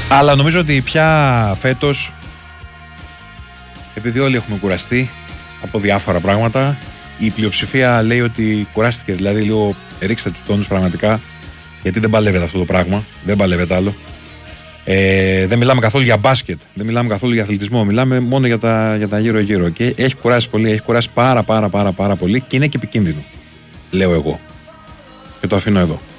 Αλλά νομίζω ότι πια φέτος, επειδή όλοι έχουμε κουραστεί από διάφορα πράγματα, η πλειοψηφία λέει ότι κουράστηκε. Δηλαδή, λίγο ρίξτε τους τόνους πραγματικά, γιατί δεν παλεύεται αυτό το πράγμα. Δεν παλεύεται άλλο. Δεν μιλάμε καθόλου για μπάσκετ, δεν μιλάμε καθόλου για αθλητισμό. Μιλάμε μόνο για τα γύρω-γύρω. Και έχει κουράσει πολύ, έχει κουράσει πάρα πολύ και είναι και επικίνδυνο. Λέω εγώ. Και το αφήνω εδώ.